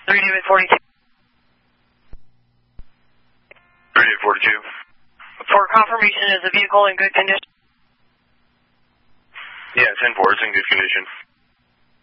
3 David 42. 3 David 42. For confirmation, is the vehicle in good condition? Yeah, 10-4, it's in good condition.